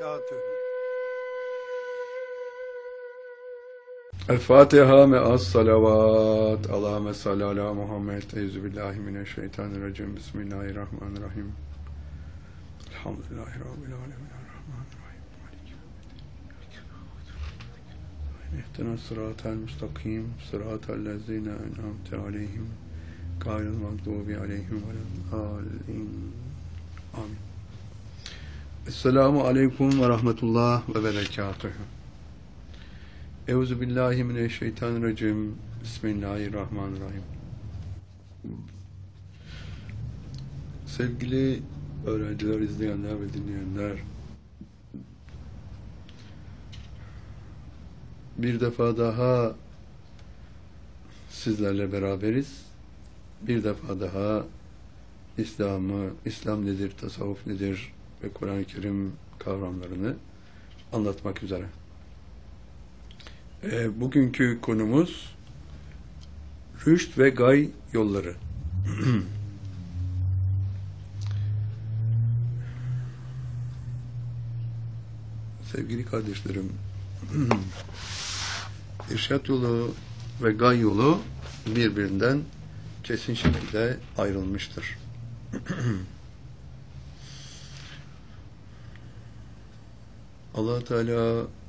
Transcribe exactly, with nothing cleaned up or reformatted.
berekatühü. El Fatiha me'as salavat. Allahümme salli ala Muhammed. Euzubillahimineşşeytanirracim. Bismillahirrahmanirrahim. Elhamdülillahi Rabbil alemin. Errahmanirrahim. İhdina sıratel müstakim. Sıratel lezine en'amte aleyhim. Gayril mağdubi aleyhim velâddâllîn. Amin. Esselamu aleyküm ve rahmetullah ve berekatühü. Euzubillahimineşşeytanirracim. Bismillahirrahmanirrahim. Sevgili öğrenciler, izleyenler ve dinleyenler, bir defa daha sizlerle beraberiz. Bir defa daha İslam'ı, İslam nedir, tasavvuf nedir ve Kur'an-ı Kerim kavramlarını anlatmak üzere. E, bugünkü konumuz rüşt ve gay yolları. Sevgili kardeşlerim, irşat yolu ve gay yolu birbirinden kesin şekilde ayrılmıştır. Allah Teala